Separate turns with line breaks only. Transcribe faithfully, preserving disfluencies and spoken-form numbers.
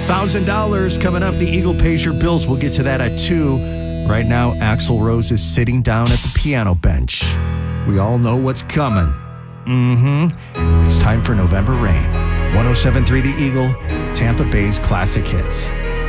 one thousand dollars coming up. The Eagle pays your bills. We'll get to that at two. Right now, Axl Rose is sitting down at the piano bench. We all know what's coming. Mm-hmm. It's time for November Rain. one oh seven point three The Eagle, Tampa Bay's classic hits.